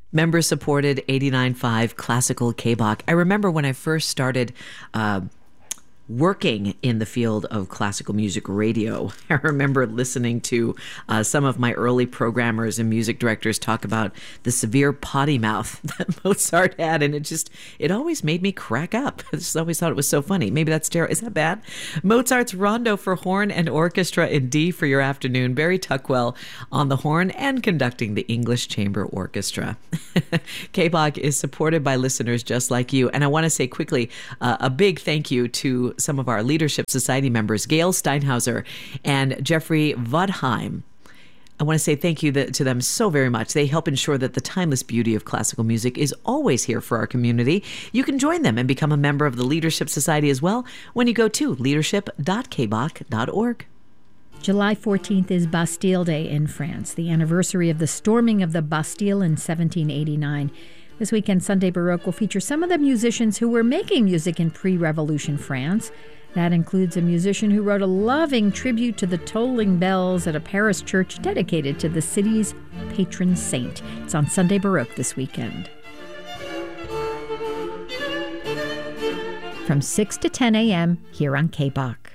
Member-supported 89.5 Classical KBach. I remember when I first started working in the field of classical music radio. I remember listening to some of my early programmers and music directors talk about the severe potty mouth that Mozart had, and it always made me crack up. I just always thought it was so funny. Maybe that's terrible. Is that bad? Mozart's Rondo for Horn and Orchestra in D for your afternoon. Barry Tuckwell on the horn and conducting the English Chamber Orchestra. KBach is supported by listeners just like you. And I want to say quickly, a big thank you to some of our Leadership Society members, Gail Steinhauser and Jeffrey Vodheim. I want to say thank you to them so very much. They help ensure that the timeless beauty of classical music is always here for our community. You can join them and become a member of the Leadership Society as well when you go to leadership.kbach.org. July 14th is Bastille Day in France, the anniversary of the storming of the Bastille in 1789. This weekend, Sunday Baroque will feature some of the musicians who were making music in pre-revolution France. That includes a musician who wrote a loving tribute to the tolling bells at a Paris church dedicated to the city's patron saint. It's on Sunday Baroque this weekend. From 6 to 10 a.m. here on KBach.